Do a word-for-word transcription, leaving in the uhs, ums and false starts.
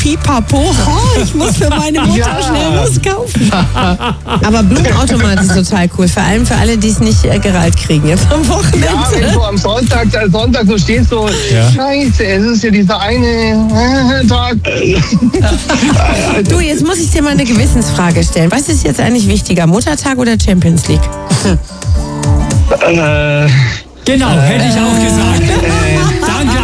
pipapo, oh, ich muss für meine Mutter Ja. schnell was kaufen. Aber Blumenautomat ist total cool, vor allem für alle, die es nicht äh, gereilt kriegen jetzt am Wochenende. Ja, wenn du am Sonntag, äh, Sonntag so stehst, so, Ja. scheiße, es ist ja dieser eine äh, Tag. Du, jetzt muss ich dir mal eine Gewissensfrage stellen. Was ist jetzt eigentlich wichtiger, Muttertag oder Champions League? Äh, Genau, hätte ich auch gesagt.